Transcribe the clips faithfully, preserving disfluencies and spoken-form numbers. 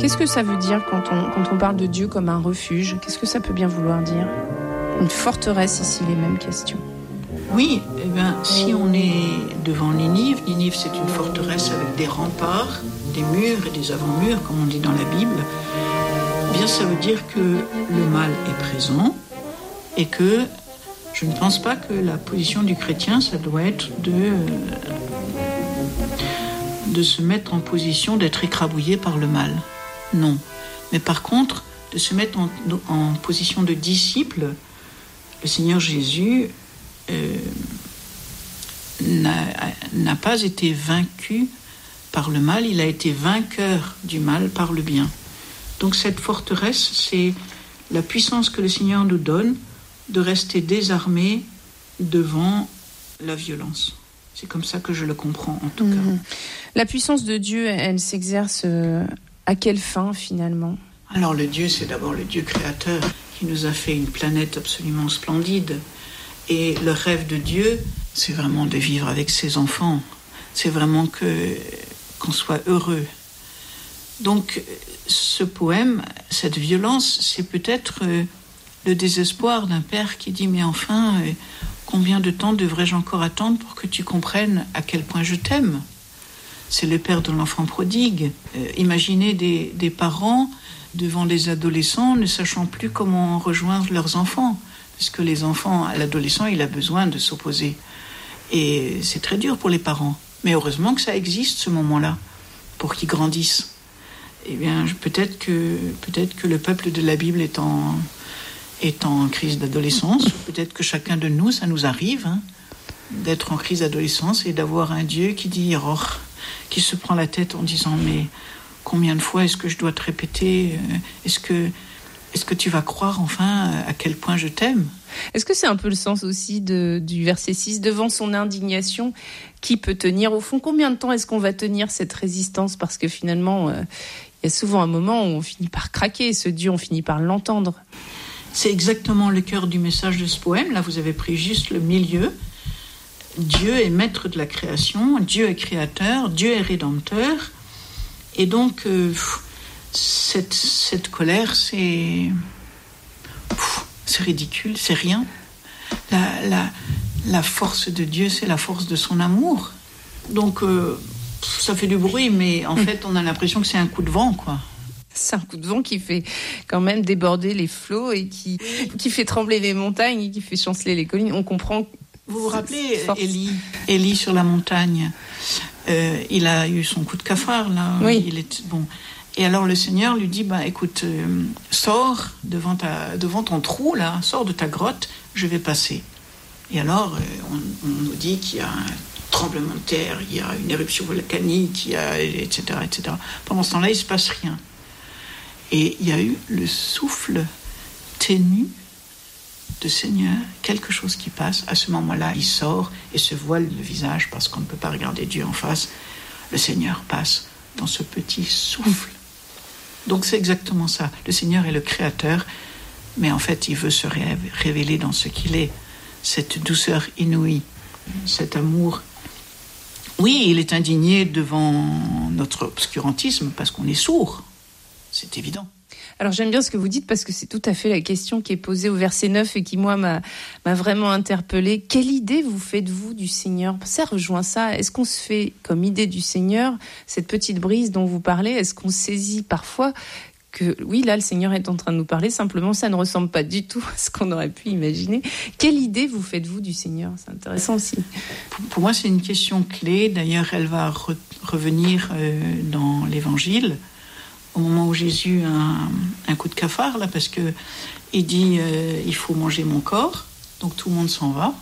Qu'est-ce que ça veut dire quand on, quand on parle de Dieu comme un refuge ? Qu'est-ce que ça peut bien vouloir dire ? Une forteresse, ici, les mêmes questions. Oui, eh ben, si on est devant Ninive, Ninive c'est une forteresse avec des remparts, des murs et des avant-murs, comme on dit dans la Bible, eh bien ça veut dire que le mal est présent et que je ne pense pas que la position du chrétien, ça doit être de, de se mettre en position d'être écrabouillé par le mal. Non. Mais par contre, de se mettre en, en position de disciple, le Seigneur Jésus euh, n'a, n'a pas été vaincu par le mal, il a été vainqueur du mal par le bien. Donc cette forteresse, c'est la puissance que le Seigneur nous donne de rester désarmé devant la violence. C'est comme ça que je le comprends, en tout mmh. cas. La puissance de Dieu, elle s'exerce à quelle fin, finalement ? Alors, le Dieu, c'est d'abord le Dieu créateur qui nous a fait une planète absolument splendide. Et le rêve de Dieu, c'est vraiment de vivre avec ses enfants. C'est vraiment que, qu'on soit heureux. Donc, ce poème, cette violence, c'est peut-être euh, le désespoir d'un père qui dit « Mais enfin, euh, combien de temps devrais-je encore attendre pour que tu comprennes à quel point je t'aime ?» C'est le père de l'enfant prodigue. Euh, imaginez des, des parents devant les adolescents ne sachant plus comment rejoindre leurs enfants. Parce que les enfants, l'adolescent, il a besoin de s'opposer. Et c'est très dur pour les parents. Mais heureusement que ça existe, ce moment-là, pour qu'ils grandissent. Eh bien, peut-être que, peut-être que le peuple de la Bible est en, est en crise d'adolescence. Peut-être que chacun de nous, ça nous arrive, hein, d'être en crise d'adolescence et d'avoir un Dieu qui dit, oh, qui se prend la tête en disant, mais combien de fois est-ce que je dois te répéter ? Est-ce que, est-ce que tu vas croire enfin à quel point je t'aime ? Est-ce que c'est un peu le sens aussi de, du verset six ? Devant son indignation, qui peut tenir ? Au fond, combien de temps est-ce qu'on va tenir cette résistance ? Parce que finalement, euh, il y a souvent un moment où on finit par craquer. Ce Dieu, on finit par l'entendre. C'est exactement le cœur du message de ce poème. Là, vous avez pris juste le milieu. Dieu est maître de la création, Dieu est créateur, Dieu est rédempteur. Et donc, euh, cette, cette colère, c'est... Pff, c'est ridicule, c'est rien. La, la, la force de Dieu, c'est la force de son amour. Donc, euh, ça fait du bruit, mais en mmh. fait, on a l'impression que c'est un coup de vent, quoi. C'est un coup de vent qui fait quand même déborder les flots et qui, qui fait trembler les montagnes et qui fait chanceler les collines. On comprend... Vous vous rappelez Élie, Élie sur la montagne, euh, il a eu son coup de cafard, là. Oui. Il est, bon. Et alors le Seigneur lui dit, bah, écoute, euh, sors devant, ta, devant ton trou, là, sors de ta grotte, je vais passer. Et alors, euh, on, on nous dit qu'il y a un tremblement de terre, il y a une éruption volcanique, il y a, et cetera, et cetera. Pendant ce temps-là, il ne se passe rien. Et il y a eu le souffle ténu de Seigneur, quelque chose qui passe. À ce moment-là, il sort et se voile le visage parce qu'on ne peut pas regarder Dieu en face. Le Seigneur passe dans ce petit souffle. Donc c'est exactement ça. Le Seigneur est le créateur, mais en fait, il veut se ré- révéler dans ce qu'il est. Cette douceur inouïe, cet amour. Oui, il est indigné devant notre obscurantisme parce qu'on est sourd. C'est évident. Alors j'aime bien ce que vous dites parce que c'est tout à fait la question qui est posée au verset neuf et qui, moi, m'a, m'a vraiment interpellée. Quelle idée vous faites-vous du Seigneur ? Ça rejoint ça. Est-ce qu'on se fait comme idée du Seigneur, cette petite brise dont vous parlez ? Est-ce qu'on saisit parfois que, oui, là, le Seigneur est en train de nous parler, simplement ça ne ressemble pas du tout à ce qu'on aurait pu imaginer. Quelle idée vous faites-vous du Seigneur ? C'est intéressant aussi. Pour, pour moi, c'est une question clé. D'ailleurs, elle va re- revenir euh, dans l'Évangile. Au moment où Jésus a un, un coup de cafard, là, parce qu'il dit euh, « il faut manger mon corps », donc tout le monde s'en va.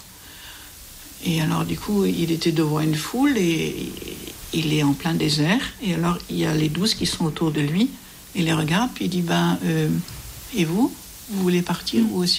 Et alors, du coup, il était devant une foule et, et il est en plein désert. Et alors, il y a les douze qui sont autour de lui. Il les regarde, puis il dit ben, euh, « et vous, vous voulez partir, vous aussi ?»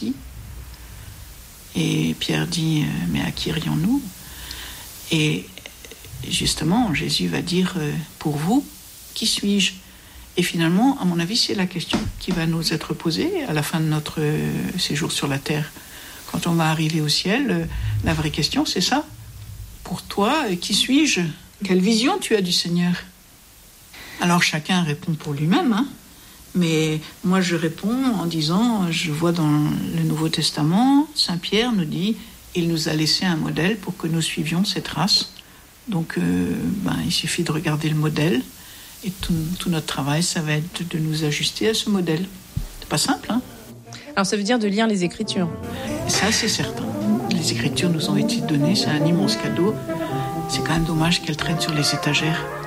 Et Pierre dit euh, « mais à qui irions-nous » Et justement, Jésus va dire euh, « pour vous, qui suis-je » Et finalement, à mon avis, c'est la question qui va nous être posée à la fin de notre séjour sur la terre. Quand on va arriver au ciel, la vraie question, c'est ça. Pour toi, qui suis-je ? Quelle vision tu as du Seigneur ? Alors chacun répond pour lui-même, hein. Mais moi je réponds en disant, je vois dans le Nouveau Testament, Saint Pierre nous dit, il nous a laissé un modèle pour que nous suivions ses traces. Donc euh, ben, il suffit de regarder le modèle et tout, tout notre travail, ça va être de nous ajuster à ce modèle. C'est pas simple, hein. Alors ça veut dire de lire les Écritures. Ça c'est certain. Les Écritures nous ont été données, c'est un immense cadeau. C'est quand même dommage qu'elles traînent sur les étagères.